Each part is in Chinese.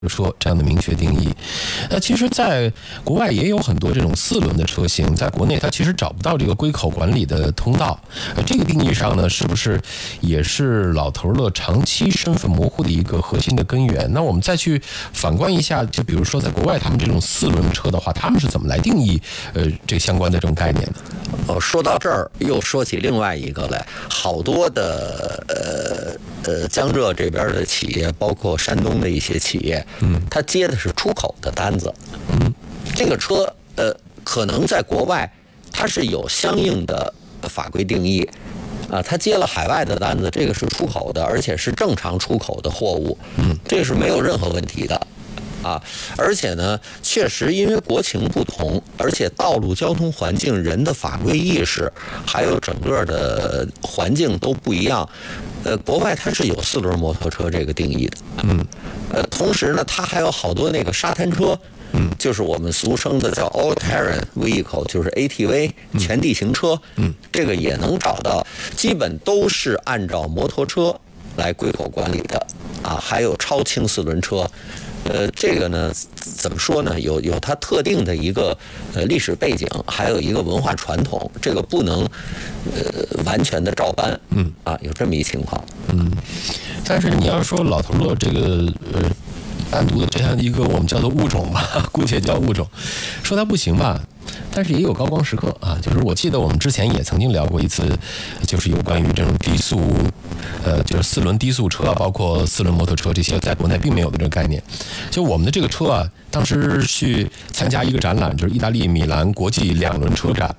车这样的明确定义。其实在国外也有很多这种4轮的车型，在国内它其实找不到这个归口管理的通道。这个定义上呢，是不是也是老头乐长期身份模糊的一个核心的根源？那我们再去反观一下，就比如说在国外他们这种4轮车的话，他们是怎么来定义这相关的这种概念的？ 说到这儿又说起另外一个来，好多的江浙这边的企业，包括山东的一些企业，它接的是出口的单子，这个车可能在国外它是有相应的法规定义。他接了海外的单子，这个是出口的，而且是正常出口的货物，这个是没有任何问题的。而且呢，确实因为国情不同，而且道路交通环境、人的法规意识，还有整个的环境都不一样。国外它是有4轮摩托车这个定义的，同时呢，它还有好多那个沙滩车，就是我们俗称的叫 all terrain vehicle， 就是 ATV 全地形车，这个也能找到，基本都是按照摩托车来归口管理的还有超轻4轮车。这个呢，怎么说呢？有它特定的一个历史背景，还有一个文化传统，这个不能完全的照搬。有这么一情况。 但是你要说老头乐这个单独的这样一个我们叫做物种吧，姑且叫物种，说它不行吧，但是也有高光时刻就是我记得我们之前也曾经聊过一次，就是有关于这种低速，就是4轮低速车，包括4轮摩托车这些，在国内并没有的这个概念。就我们的这个车当时去参加一个展览，就是意大利米兰国际2轮车展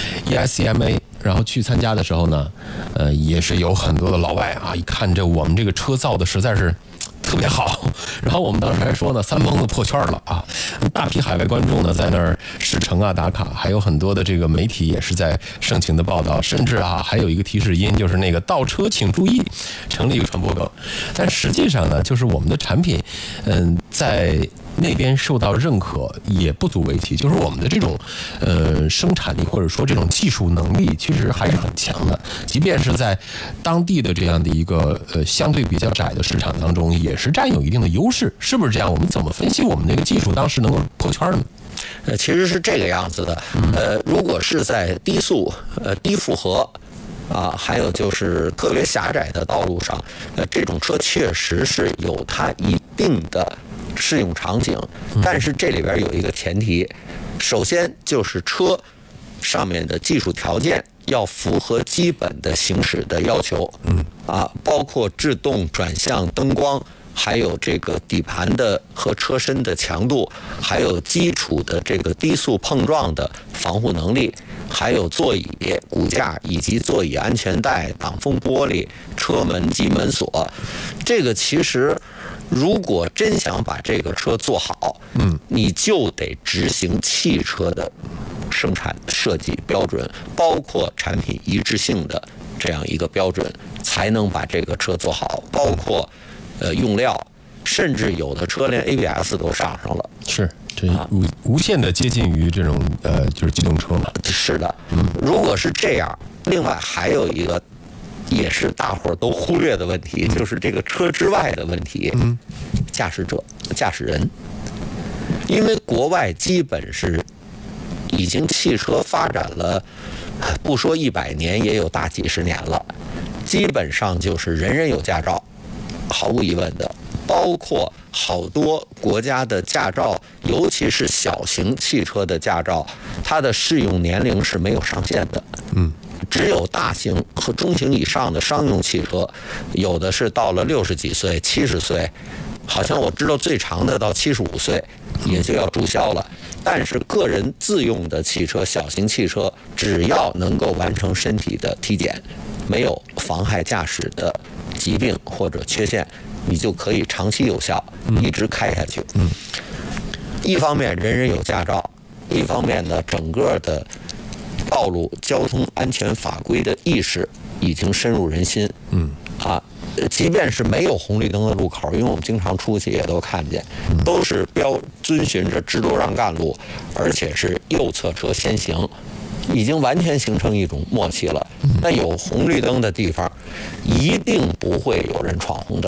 ESCMA， 然后去参加的时候呢，也是有很多的老外一看这我们这个车造的实在是特别好，然后我们当时还说呢，3蹦子破圈了大批海外观众呢在那儿试乘打卡，还有很多的这个媒体也是在盛情的报道，甚至还有一个提示音，就是那个倒车请注意，成了一个传播梗。但实际上呢，就是我们的产品，在那边受到认可也不足为奇，就是我们的这种生产力或者说这种技术能力其实还是很强的，即便是在当地的这样的一个相对比较窄的市场当中，也是占有一定的优势，是不是这样？我们怎么分析我们这个技术当时能够破圈呢？ 其实是这个样子的。如果是在低速、低负荷还有就是特别狭窄的道路上，这种车确实是有它一定的适用场景，但是这里边有一个前提，首先就是车上面的技术条件要符合基本的行驶的要求，包括制动、转向、灯光，还有这个底盘的和车身的强度，还有基础的这个低速碰撞的防护能力，还有座椅、骨架以及座椅安全带、挡风玻璃、车门及门锁。这个其实如果真想把这个车做好，你就得执行汽车的生产设计标准，包括产品一致性的这样一个标准，才能把这个车做好。包括用料，甚至有的车连 ABS 都上了。 是，这无限的接近于这种就是机动车嘛。 是的，如果是这样，另外还有一个也是大伙儿都忽略的问题，就是这个车之外的问题，驾驶人，因为国外基本是已经汽车发展了，不说100年，也有大几十年了，基本上就是人人有驾照，毫无疑问的。包括好多国家的驾照，尤其是小型汽车的驾照，它的适用年龄是没有上限的。只有大型和中型以上的商用汽车，有的是到了60几岁、70岁，好像我知道最长的到75岁也就要注销了。但是个人自用的汽车、小型汽车，只要能够完成身体的体检，没有妨害驾驶的疾病或者缺陷，你就可以长期有效一直开下去。一方面人人有驾照，一方面呢，整个的道路交通安全法规的意识已经深入人心。即便是没有红绿灯的路口，因为我们经常出去也都看见，都是遵循着支路让干路，而且是右侧车先行，已经完全形成一种默契了。那有红绿灯的地方，一定不会有人闯红灯，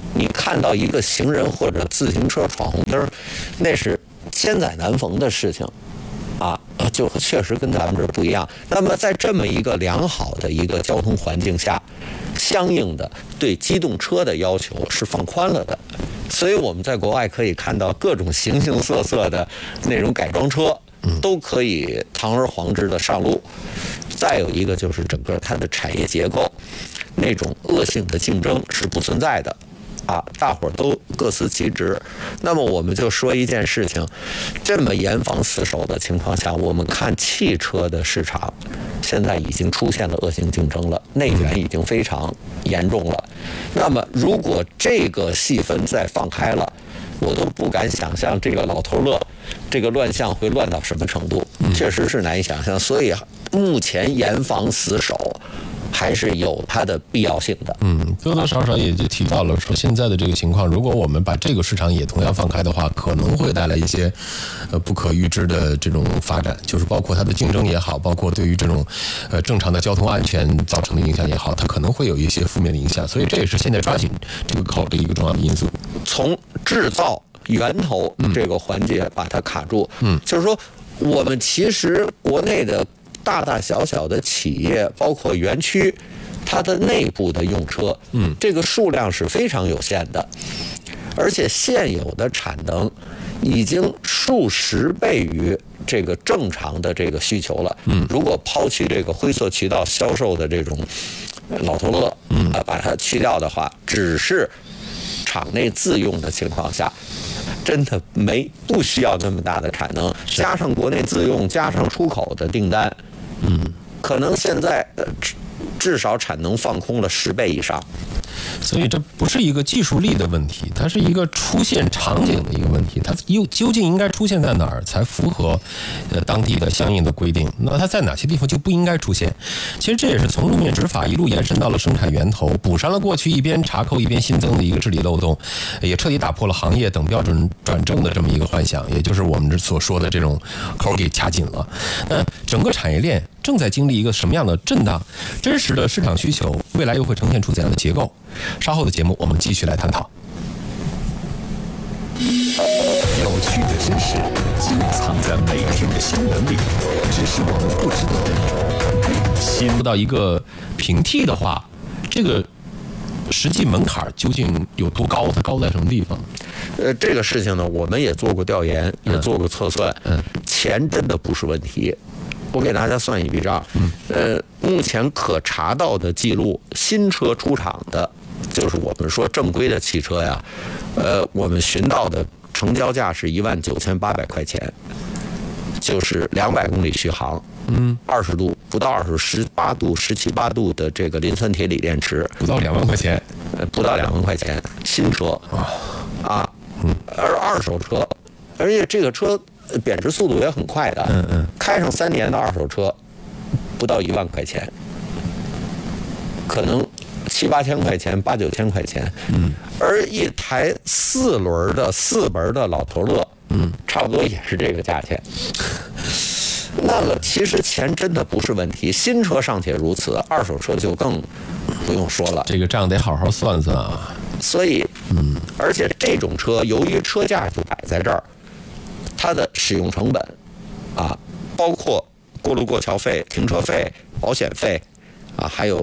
你看到一个行人或者自行车闯红灯，那是千载难逢的事情，就确实跟咱们这不一样。那么在这么一个良好的一个交通环境下，相应的对机动车的要求是放宽了的。所以我们在国外可以看到各种形形色色的那种改装车，都可以堂而皇之的上路。再有一个就是整个它的产业结构，那种恶性的竞争是不存在的。大伙儿都各司其职。那么我们就说一件事情，这么严防死守的情况下，我们看汽车的市场现在已经出现了恶性竞争了，内卷已经非常严重了。那么如果这个细分再放开了，我都不敢想象这个老头乐这个乱象会乱到什么程度，确实是难以想象。所以目前严防死守还是有它的必要性的。 多多少少也就提到了说，现在的这个情况，如果我们把这个市场也同样放开的话，可能会带来一些不可预知的这种发展，就是包括它的竞争也好，包括对于这种正常的交通安全造成的影响也好，它可能会有一些负面的影响。所以这也是现在抓紧这个口的一个重要的因素。 从制造源头这个环节把它卡住，就是说我们其实国内的大大小小的企业，包括园区，它的内部的用车，这个数量是非常有限的，而且现有的产能已经数十倍于这个正常的这个需求了。如果抛弃这个灰色渠道销售的这种老头乐，把它去掉的话，只是厂内自用的情况下，真的不需要那么大的产能，加上国内自用，加上出口的订单，可能现在至少产能放空了10倍以上。 所以这不是一个技术力的问题，它是一个出现场景的一个问题。它究竟应该出现在哪儿才符合当地的相应的规定？那它在哪些地方就不应该出现？其实这也是从路面执法一路延伸到了生产源头，补上了过去一边查扣一边新增的一个治理漏洞，也彻底打破了行业等标准转正的这么一个幻想，也就是我们所说的这种口给卡紧了。那整个产业链正在经历一个什么样的震荡？真实的市场需求未来又会呈现出怎样的结构？稍后的节目我们继续来探讨。 有趣的知识就藏在每天的新闻里，只是我们不知道。 新到一个平替的话，这个实际门槛究竟有多高？它高在什么地方？ 这个事情呢，我们也做过调研，也做过测算，钱真的不是问题。我给大家算一笔账，目前可查到的记录，新车出厂的，就是我们说正规的汽车呀，我们寻到的成交价是19800块钱，就是200公里续航，20度不到20，18度、17、8度的这个磷酸铁锂电池， 不到2万块钱， 不到2万块钱，新车而二手车，而且这个车贬值速度也很快的，开上3年的二手车不到1万块钱，可能7、8千块钱、8、9千块钱，而一台4轮的4门的老头乐，差不多也是这个价钱。那么其实钱真的不是问题，新车尚且如此，二手车就更不用说了。 这个账得好好算算啊。 所以，而且这种车由于车价就摆在这儿，它的使用成本，包括过路过桥费、停车费、保险费，还有